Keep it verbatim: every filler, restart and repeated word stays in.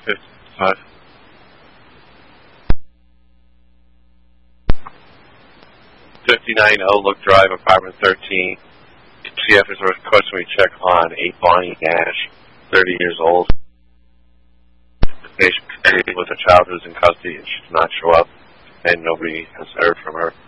fifty-five. fifty-nine Outlook Drive, apartment thirteen. C F is requesting we check on a Bonnie Nash, thirty years old. The patient with a child who's in custody and she did not show up, and nobody has heard from her.